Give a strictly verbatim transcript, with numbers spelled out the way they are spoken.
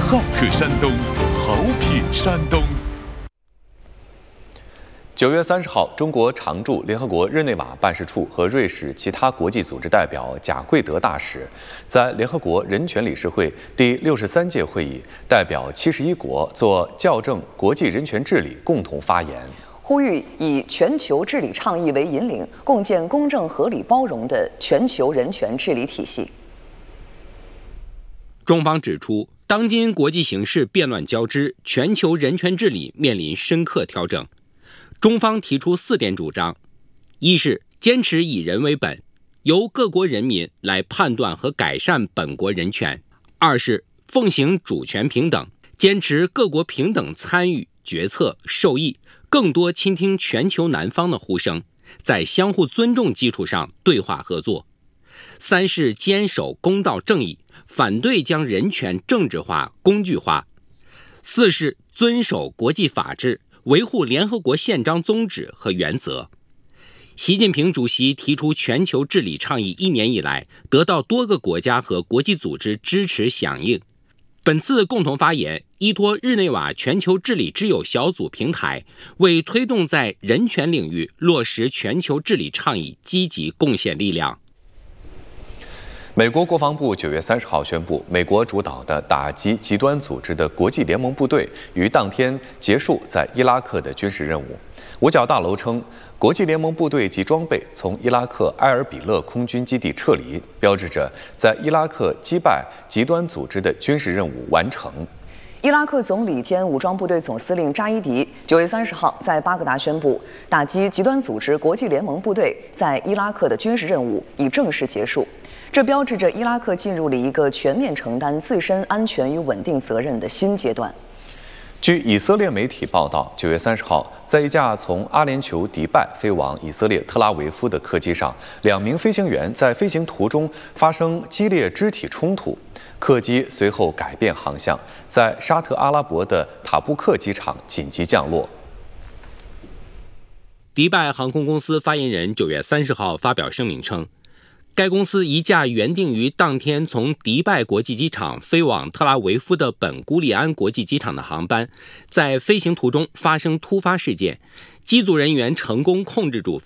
好客山东，好品山东。九月三十号，中国常驻联合国日内瓦办事处和瑞士其他国际组织代表贾贵德大使在联合国人权理事会第六十三届会议代表七十一国做校正国际人权治理共同发言， 呼吁以全球治理倡议为引领，共建公正、合理、包容的全球人权治理体系。 中方指出，当今国际形势变乱交织，全球人权治理面临深刻调整。中方提出四点主张：一是坚持以人为本，由各国人民来判断和改善本国人权；二是奉行主权平等，坚持各国平等参与决策受益，更多倾听全球南方的呼声，在相互尊重基础上对话合作；三是坚守公道正义，反对将人权政治化、工具化；四是遵守国际法治，维护联合国宪章宗旨和原则。习近平主席提出全球治理倡议一年以来，得到多个国家和国际组织支持响应。本次共同发言依托日内瓦全球治理之友小组平台，为推动在人权领域落实全球治理倡议积极贡献力量。 美国国防部九月三十号宣布，美国主导的打击极端组织的国际联盟部队于当天结束在伊拉克的军事任务。五角大楼称，国际联盟部队及装备从伊拉克埃尔比勒空军基地撤离，标志着在伊拉克击败极端组织的军事任务完成。 伊拉克总理兼武装部队总司令扎伊迪九月三十号在巴格达宣布，打击极端组织国际联盟部队在伊拉克的军事任务已正式结束。这标志着伊拉克进入了一个全面承担自身安全与稳定责任的新阶段。 据以色列媒体报道，九月三十号，在一架从阿联酋迪拜飞往以色列特拉维夫的客机上，两名飞行员在飞行途中发生激烈肢体冲突，客机随后改变航向，在沙特阿拉伯的塔布克机场紧急降落。 迪拜航空公司发言人九月三十号发表声明称，该公司一架原定于当天从迪拜国际机场飞往特拉维夫的本古里安国际机场的航班，在飞行途中发生突发事件，机组人员成功控制住